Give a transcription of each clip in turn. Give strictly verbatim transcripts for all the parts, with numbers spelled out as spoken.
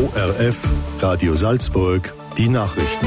O R F, Radio Salzburg, die Nachrichten.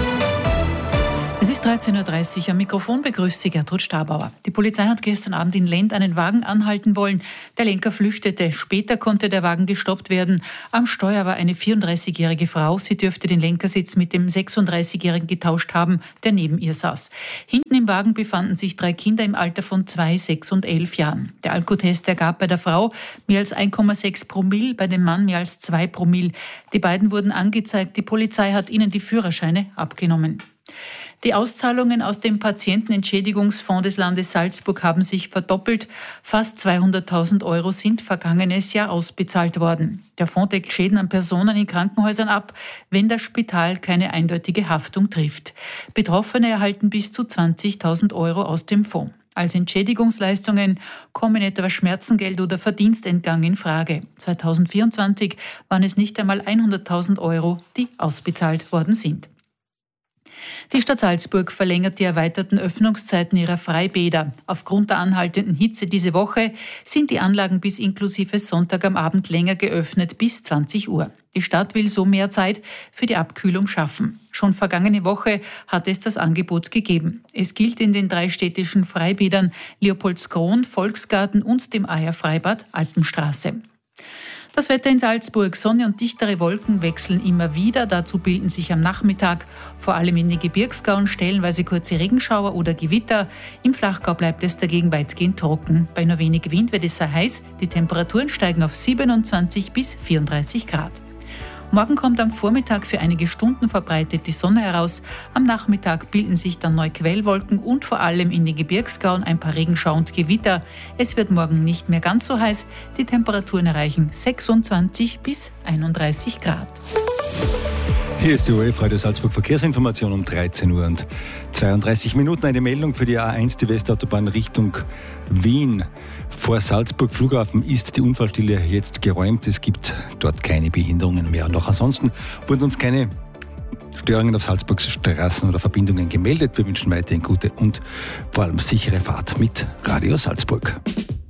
Es ist dreizehn Uhr dreißig, am Mikrofon begrüßt Sie Gertrud Stabauer. Die Polizei hat gestern Abend in Lend einen Wagen anhalten wollen. Der Lenker flüchtete. Später konnte der Wagen gestoppt werden. Am Steuer war eine vierunddreißigjährige Frau. Sie dürfte den Lenkersitz mit dem sechsunddreißigjährigen getauscht haben, der neben ihr saß. Hinten im Wagen befanden sich drei Kinder im Alter von zwei, sechs und elf Jahren. Der Alkotest ergab bei der Frau mehr als eins Komma sechs Promille, bei dem Mann mehr als zwei Promille. Die beiden wurden angezeigt. Die Polizei hat ihnen die Führerscheine abgenommen. Die Auszahlungen aus dem Patientenentschädigungsfonds des Landes Salzburg haben sich verdoppelt. Fast zweihunderttausend Euro sind vergangenes Jahr ausbezahlt worden. Der Fonds deckt Schäden an Personen in Krankenhäusern ab, wenn das Spital keine eindeutige Haftung trifft. Betroffene erhalten bis zu zwanzigtausend Euro aus dem Fonds. Als Entschädigungsleistungen kommen etwa Schmerzengeld oder Verdienstentgang in Frage. zweitausendvierundzwanzig waren es nicht einmal hunderttausend Euro, die ausbezahlt worden sind. Die Stadt Salzburg verlängert die erweiterten Öffnungszeiten ihrer Freibäder. Aufgrund der anhaltenden Hitze diese Woche sind die Anlagen bis inklusive Sonntag am Abend länger geöffnet, bis zwanzig Uhr. Die Stadt will so mehr Zeit für die Abkühlung schaffen. Schon vergangene Woche hat es das Angebot gegeben. Es gilt in den drei städtischen Freibädern Leopoldskron, Volksgarten und dem Eier-Freibad Alpenstraße. Das Wetter in Salzburg. Sonne und dichtere Wolken wechseln immer wieder. Dazu bilden sich am Nachmittag vor allem in den Gebirgsgauen stellenweise kurze Regenschauer oder Gewitter. Im Flachgau bleibt es dagegen weitgehend trocken. Bei nur wenig Wind wird es sehr heiß. Die Temperaturen steigen auf siebenundzwanzig bis vierunddreißig Grad. Morgen kommt am Vormittag für einige Stunden verbreitet die Sonne heraus. Am Nachmittag bilden sich dann neue Quellwolken und vor allem in den Gebirgsgauen ein paar Regenschauer und Gewitter. Es wird morgen nicht mehr ganz so heiß. Die Temperaturen erreichen sechsundzwanzig bis einunddreißig Grad. Hier ist die O R F Radio Salzburg Verkehrsinformation um dreizehn Uhr und zweiunddreißig Minuten. Eine Meldung für die A eins, die Westautobahn Richtung Wien. Vor Salzburg Flughafen ist die Unfallstelle jetzt geräumt. Es gibt dort keine Behinderungen mehr. Und auch ansonsten wurden uns keine Störungen auf Salzburgs Straßen oder Verbindungen gemeldet. Wir wünschen weiterhin gute und vor allem sichere Fahrt mit Radio Salzburg.